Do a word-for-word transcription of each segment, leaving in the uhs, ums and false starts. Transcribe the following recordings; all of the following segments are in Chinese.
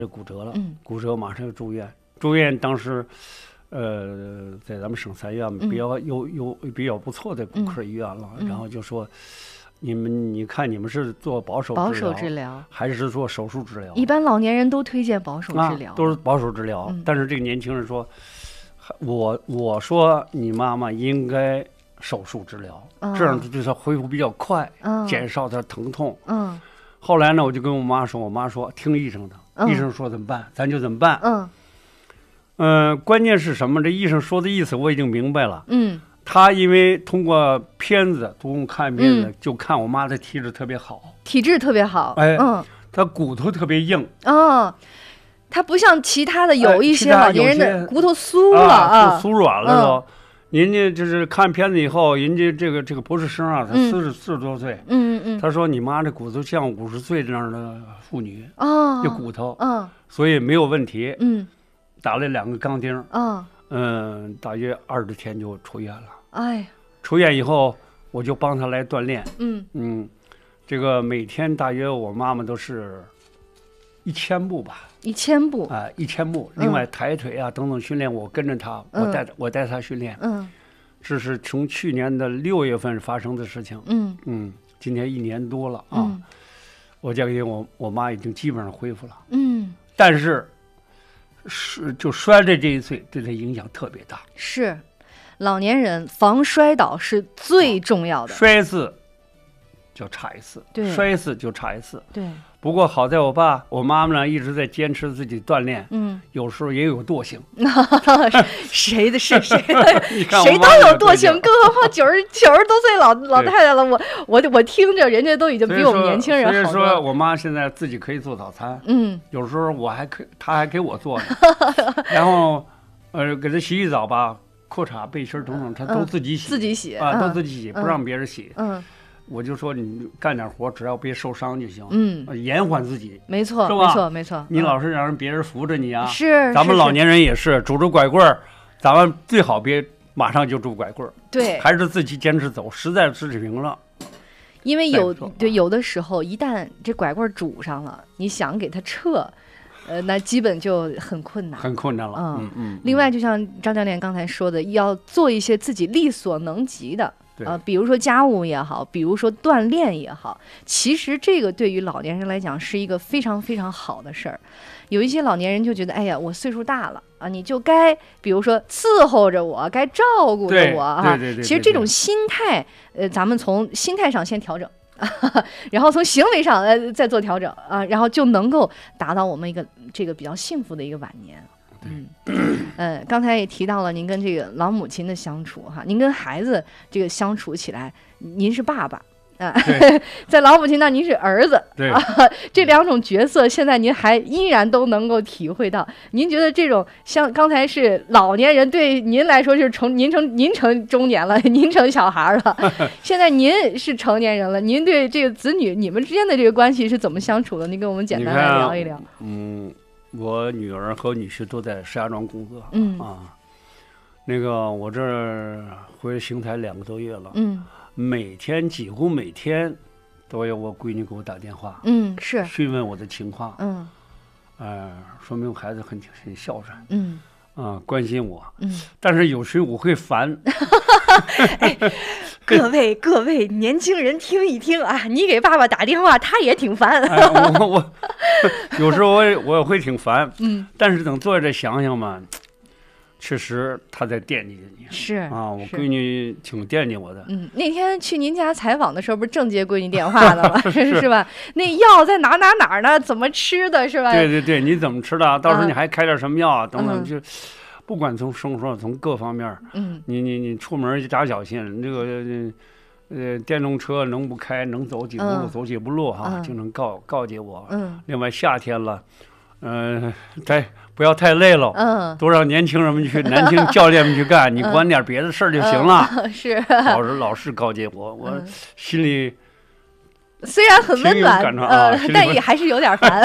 骨折了， 嗯， 骨折马上就住院，住院当时，呃，在咱们省三院比较有有比较不错的骨科医院了， 嗯、 然后就说，你们你看你们是做保守保守治疗还是做手术治疗？ 一般老年人都推荐保守治疗， 啊、都是保守治疗、 嗯。 但是这个年轻人说，我我说你妈妈应该手术治疗， 嗯、 这样对她恢复比较快， 嗯、 减少她疼痛。 嗯。 后来呢，我就跟我妈说，我妈说听医生的， 嗯、 医生说怎么办，咱就怎么办。 嗯。 嗯、呃，关键是什么？这医生说的意思我已经明白了。 嗯。 他因为通过片子，通过看片子、 嗯、 就看我妈的体质特别好， 体质特别好。 哎， 嗯， 她骨头特别硬。 哦，她不像其他的有一些老年人的骨头酥了啊，酥软了都。 嗯人家就是看片子以后，人家这个这个博士生啊，他四十四十多岁， 嗯嗯嗯， 他说你妈这骨头像五十岁这样的妇女哦， 这骨头， 嗯， 所以没有问题， 嗯， 打了两个钢钉， 嗯嗯，大约二十天就出院了。 哎， 出院以后我就帮他来锻炼， 嗯嗯，这个每天大约我妈妈都是一千步吧。 一千步啊、呃，一千步。另外抬腿啊、嗯、等等训练，我跟着他， 嗯、 我带我带他训练。 嗯， 这是从去年的六月份发生的事情。 嗯嗯，今年一年多了啊。 嗯、 我家给我我妈已经基本上恢复了。 嗯， 但是是就摔的这一岁对她影响特别大。 是，老年人防摔倒是最重要的。 摔一次就差一次， 对， 摔一次就差一次。 对。 不过好在我爸我妈妈呢一直在坚持自己锻炼， 嗯， 有时候也有惰性。 谁的是谁的谁都有惰性，更何况九十九十多岁老老太太了，我我我听着人家都已经比我们年轻人好多了。 所以说我妈现在自己可以做早餐， 嗯， 有时候我还可她还给我做呢，然后呃给她洗洗澡吧，裤衩背心等等她都自己洗， 嗯、自己洗啊，都自己洗，不让别人洗。 嗯。 我就说你干点活，只要别受伤就行。 嗯， 延缓自己， 没错， 是吧？ 没错，没错。 你老是让人别人扶着你啊？ 是。 咱们老年人也是拄着拐棍儿，咱们最好别马上就拄拐棍儿。 对， 还是自己坚持走，实在是平了。 因为有对有的时候，一旦这拐棍拄上了，你想给它撤，呃，那基本就很困难， 很困难了。 嗯嗯嗯。 另外，就像张教练刚才说的，要做一些自己力所能及的。呃，比如说家务也好，比如说锻炼也好，其实这个对于老年人来讲是一个非常非常好的事儿。有一些老年人就觉得，哎呀，我岁数大了啊，你就该比如说伺候着我，该照顾着我啊。 对对对对。 其实这种心态，呃，咱们从心态上先调整，然后从行为上呃再做调整啊，然后就能够达到我们一个这个比较幸福的一个晚年。嗯，呃，刚才也提到了您跟这个老母亲的相处哈，您跟孩子这个相处起来，您是爸爸啊，在老母亲那您是儿子， 对啊，这两种角色现在您还依然都能够体会到。您觉得这种像刚才是老年人，对您来说就是成您成您成中年了，您成小孩了，现在您是成年人了，您对这个子女你们之间的这个关系是怎么相处的？您跟我们简单来聊一聊。 嗯。我女儿和女婿都在石家庄工作， 嗯啊，那个我这儿回邢台两个多月了， 嗯， 每天几乎每天都有我闺女给我打电话， 嗯，是询问我的情况， 嗯， 呃，说明我孩子很很孝顺， 嗯， 啊，关心我， 嗯， 但是有时我会烦。 哎，各位各位年轻人听一听啊，你给爸爸打电话，他也挺烦。 哎、我我有时候我也我也会挺烦， 嗯， 但是等坐着想想嘛，确实他在惦记着你。 是啊，我闺女挺惦记我的。 嗯，那天去您家采访的时候，不是正接闺女电话的吗？是, 是吧？那药在哪哪哪儿呢？怎么吃的？是吧？ 对对对，你怎么吃的？到时候你还开点什么药啊？等等， 嗯、 就不管从生活从各方面， 嗯， 你你你出门就加小心，这个呃电动车能不开，能走几步路、 嗯、 走几步路哈， 嗯、 就能告告诫我。 嗯。 另外夏天了，嗯、呃，太不要太累了， 嗯， 都让年轻人们去，年轻教练们去干，你管点别的事儿就行了。 嗯、是， 老师老是告诫我，我心里。 虽然很温暖，呃，但也还是有点烦，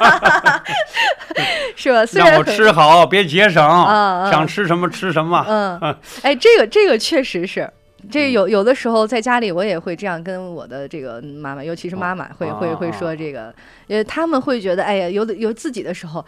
是吧？虽然让我吃好，别节省， 嗯、 想吃什么吃什么。 嗯，哎，这个这个确实是， 这有有的时候在家里，我也会这样跟我的这个妈妈，尤其是妈妈会会会说这个，呃，他们会觉得，哎呀，有的有自己的时候，